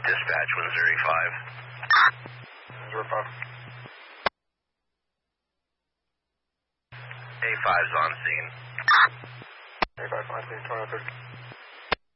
Dispatch 105. 05. A5's on scene. A5 on scene, 2030.